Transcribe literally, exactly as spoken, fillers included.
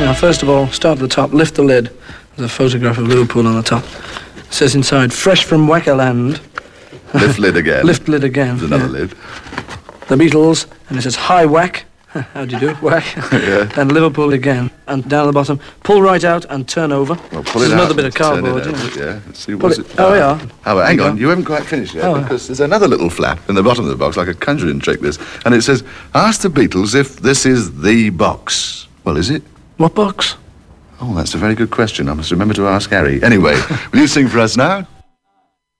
Now, first of all, start at the top, lift the lid. There's a photograph of Liverpool on the top. It says inside, fresh from Wackerland. Lift lid again. Lift lid again. There's another yeah. lid. The Beatles, and it says, hi, Whack. How do you do? Whack. Yeah. And Liverpool again. And down at the bottom, pull right out and turn over. Well, pull There's it another out bit of and turn it cardboard. over, Yeah. yeah. Let's see, Pull what's it- it? oh, yeah. Oh, well, hang There you on. go. You haven't quite finished yet, Oh. because there's another little flap in the bottom of the box, like a conjuring trick, this. And it says, ask the Beatles if this is the box. Well, is it? What box? Oh, that's a very good question. I must remember to ask Harry. Anyway, will you sing for us now?